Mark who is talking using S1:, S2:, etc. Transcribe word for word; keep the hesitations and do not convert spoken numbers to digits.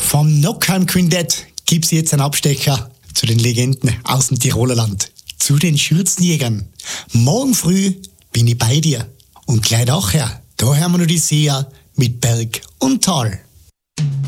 S1: Vom Nockheim Quintett gibt's jetzt einen Abstecher zu den Legenden aus dem Tiroler Land, zu den Schürzenjägern. Morgen früh bin ich bei dir. Und gleich nachher, da hören wir noch die Sia mit Berg und Tal.